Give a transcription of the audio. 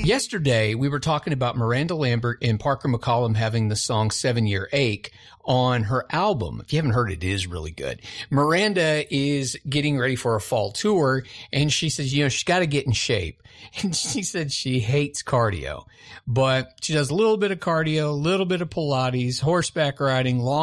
Yesterday, we were talking about Miranda Lambert and Parker McCollum having the song 7 Year Ache on her album. If you haven't heard it, it is really good. Miranda is getting ready for a fall tour, and she says, she's got to get in shape. And she said she hates cardio, but she does a little bit of cardio, a little bit of Pilates, horseback riding, long